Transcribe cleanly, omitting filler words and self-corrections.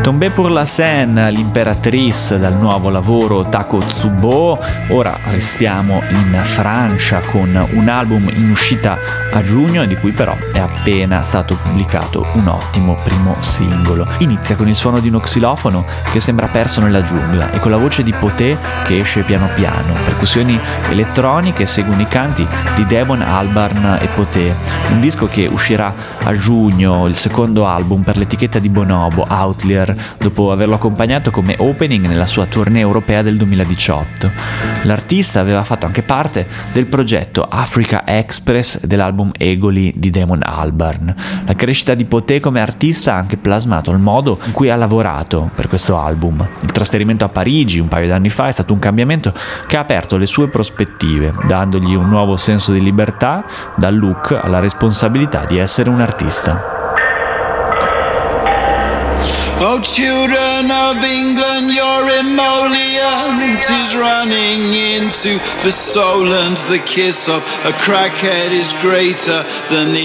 Tombé pour la Seine, l'imperatrice dal nuovo lavoro Takotsubo. Ora restiamo in Francia con un album in uscita a giugno di cui però è appena stato pubblicato un ottimo primo singolo. Inizia con il suono di uno xilofono che sembra perso nella giungla e con la voce di Poté che esce piano piano, percussioni elettroniche seguono i canti di Damon Albarn e Poté. Un disco che uscirà a giugno, il secondo album per l'etichetta di Bonobo, Outlier, dopo averlo accompagnato come opening nella sua tournée europea del 2018. L'artista aveva fatto anche parte del progetto Africa Express e dell'album Egoli di Damon Albarn. La crescita di Poté come artista ha anche plasmato il modo in cui ha lavorato per questo album. Il trasferimento a Parigi un paio d'anni fa è stato un cambiamento che ha aperto le sue prospettive, dandogli un nuovo senso di libertà, dal look alla responsabilità di essere un artista. Oh, children of England, your emollient is running into the soul, and the kiss of a crackhead is greater than the